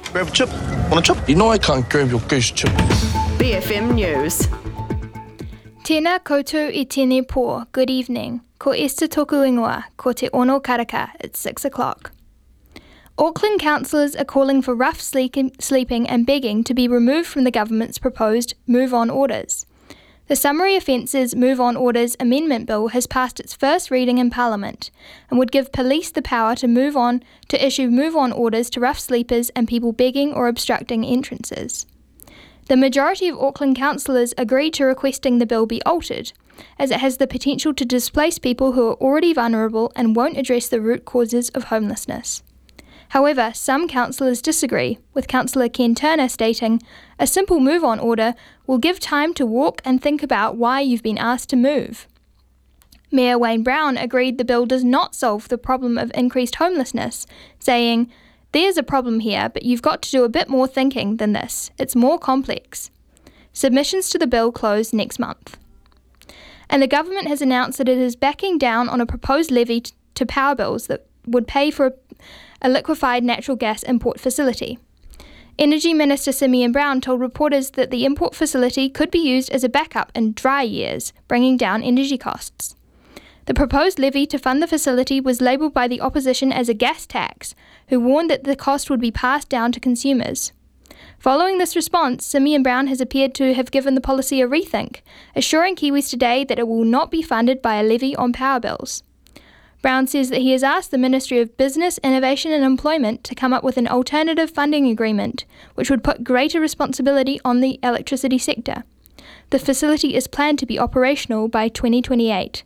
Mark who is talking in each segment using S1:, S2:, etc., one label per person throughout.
S1: Grab a chip. Want a chip?
S2: You know I can't grab your goose chip.
S3: BFM News.
S4: Tēnā koutou I tēnei pō. Good evening. Ko Esther tōku ingoa, ko te ono karaka. It's 6 o'clock. Auckland councillors are calling for rough sleeping and begging to be removed from the government's proposed move-on orders. The Summary Offences Move-on Orders Amendment Bill has passed its first reading in Parliament and would give police the power to issue move-on orders to rough sleepers and people begging or obstructing entrances. The majority of Auckland councillors agreed to requesting the bill be altered, as it has the potential to displace people who are already vulnerable and won't address the root causes of homelessness. However, some councillors disagree, with Councillor Ken Turner stating, "A simple move-on order will give time to walk and think about why you've been asked to move." Mayor Wayne Brown agreed the bill does not solve the problem of increased homelessness, saying, "There's a problem here, but you've got to do a bit more thinking than this. It's more complex." Submissions to the bill close next month. And the government has announced that it is backing down on a proposed levy to power bills that would pay for a liquefied natural gas import facility. Energy Minister Simeon Brown told reporters that the import facility could be used as a backup in dry years, bringing down energy costs. The proposed levy to fund the facility was labelled by the opposition as a gas tax, who warned that the cost would be passed down to consumers. Following this response, Simeon Brown has appeared to have given the policy a rethink, assuring Kiwis today that it will not be funded by a levy on power bills. Brown says that he has asked the Ministry of Business, Innovation and Employment to come up with an alternative funding agreement, which would put greater responsibility on the electricity sector. The facility is planned to be operational by 2028.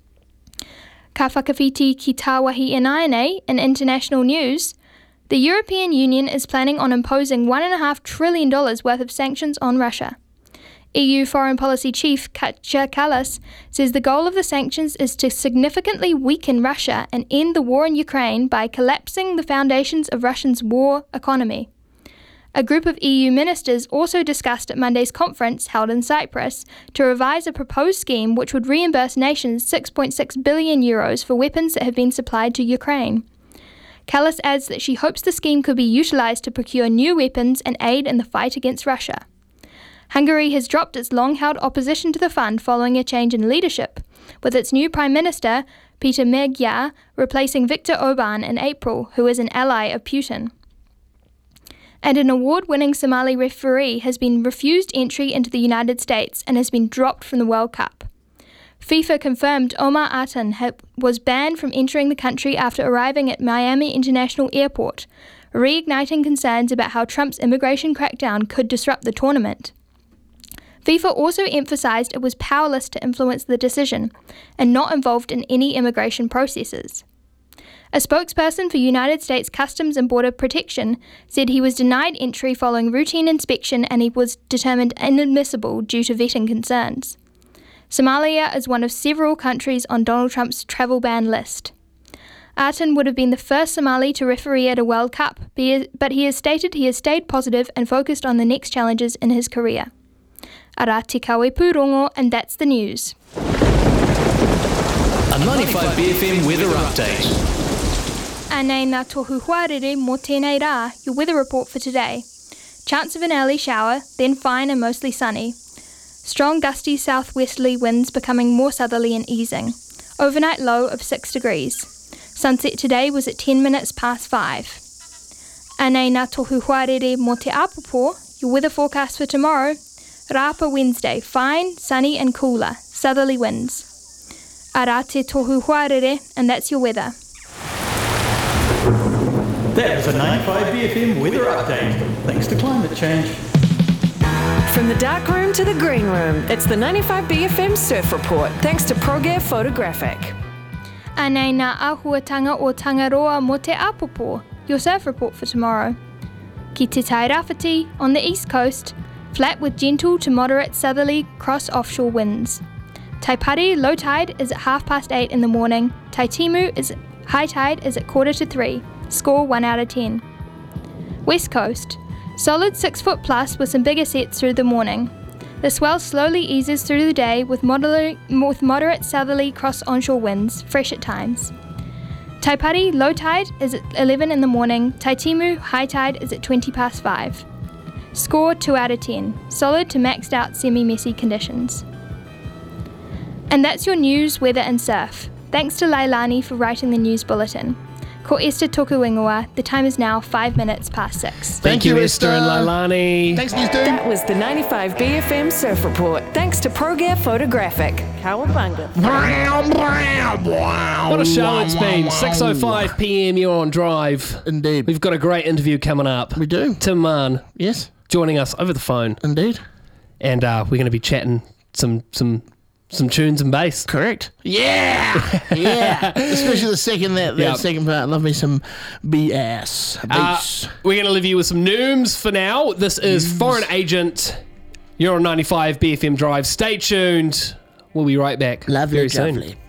S4: Ka whakawhiti ki tāwahi Ināianei in international news, the European Union is planning on imposing $1.5 trillion worth of sanctions on Russia. EU Foreign Policy Chief Kaja Kallas says the goal of the sanctions is to significantly weaken Russia and end the war in Ukraine by collapsing the foundations of Russia's war economy. A group of EU ministers also discussed at Monday's conference held in Cyprus to revise a proposed scheme which would reimburse nations €6.6 billion for weapons that have been supplied to Ukraine. Kallas adds that she hopes the scheme could be utilised to procure new weapons and aid in the fight against Russia. Hungary has dropped its long-held opposition to the fund following a change in leadership, with its new Prime Minister, Peter Magyar, replacing Viktor Orban in April, who is an ally of Putin. And an award-winning Somali referee has been refused entry into the United States and has been dropped from the World Cup. FIFA confirmed Omar Atan was banned from entering the country after arriving at Miami International Airport, reigniting concerns about how Trump's immigration crackdown could disrupt the tournament. FIFA also emphasised it was powerless to influence the decision and not involved in any immigration processes. A spokesperson for United States Customs and Border Protection said he was denied entry following routine inspection and he was determined inadmissible due to vetting concerns. Somalia is one of several countries on Donald Trump's travel ban list. Atan would have been the first Somali to referee at a World Cup, but he has stated he has stayed positive and focused on the next challenges in his career. Ara te kawe pūrongo, and that's the news.
S5: A 95 BFM weather update.
S4: Anei ngā tohu huarere mō tēnei rā, your weather report for today. Chance of an early shower, then fine and mostly sunny. Strong gusty southwesterly winds becoming more southerly and easing. Overnight low of 6 degrees. Sunset today was at 10 minutes past 5. Anei ngā tohu huarere mō te apopo, your weather forecast for tomorrow. Rapa Wednesday, fine, sunny and cooler, southerly winds. Ara te tohu huarere, and that's your weather.
S6: That was a 95 BFM weather update. Thanks to climate change.
S3: From the dark room to the green room, it's the 95 BFM Surf Report, thanks to ProGear Photographic.
S4: Anei ngā āhuatanga o Tangaroa mō te apopo, your surf report for tomorrow. Ki te Tairāwhiti, on the east coast, flat with gentle to moderate southerly cross-offshore winds. Taipari low tide is at 8:30 in the morning. Taitimu high tide is at 2:45. Score 1 out of 10. West coast, solid 6 foot plus with some bigger sets through the morning. The swell slowly eases through the day with moderate southerly cross-onshore winds, fresh at times. Taipari, low tide is at 11 in the morning. Taitimu, high tide is at 20 past 5. Score 2 out of 10. Solid to maxed out semi-messy conditions. And that's your news, weather and surf. Thanks to Leilani for writing the news bulletin. Ko Esther Toku Ingoa, the time is now 5 minutes past 6.
S1: Thank you, Esther and Leilani.
S7: Thanks, News Dude.
S3: That was the 95 BFM Surf Report. Thanks to ProGear Photographic. Cowabunga.
S1: What a show it's been. 6:05 p.m. You're on Drive.
S7: Indeed.
S1: We've got a great interview coming up.
S7: We do.
S1: Tim Mann
S7: Yes,
S1: joining us over the phone,
S7: indeed.
S1: and we're going to be chatting some tunes and bass.
S7: Correct. Yeah. Yeah. Especially the second
S1: Yep.
S7: second part. Love me some BS. Bass.
S1: We're going to leave you with some nooms for now. This is Foreign Agent. You're on 95 BFM Drive. Stay tuned. We'll be right back
S7: Lovely,
S1: very soon.
S7: lovely.